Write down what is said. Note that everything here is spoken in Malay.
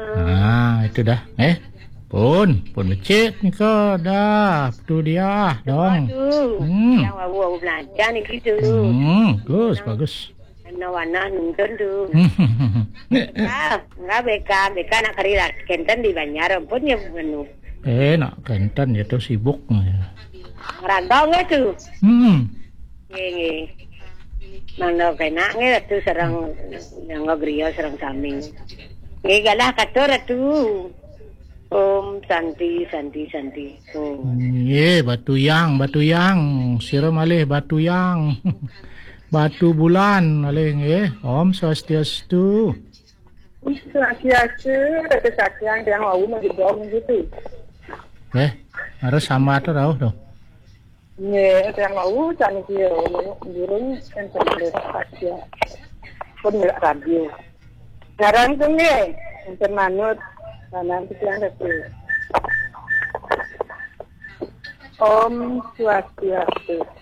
Itu dah. Pun becik ni ke dah. Tu dia dong. Yang awak belajar ni gitu. Bagus. Warna nonton tu. Enggak beka nak kerja Kenten di Banjar pun ya penuh. Nak Kenten ya tu sibuk. Rantau tu. Mana kena tu serang yang ngagria serang saming. Galah kator tu. Santi. Batu yang. Sira malih batu yang. Batu bulan malih Om Swastiastu. Swastiastu, kesaktian yang mau menjadi gitu. Harus sama tu tahu tu. Yang mau cari dia, burung kan terlihat saja. Pun nggak radio. Sekarang tu ni, untuk manut, nanti yang itu. Om Swastiastu.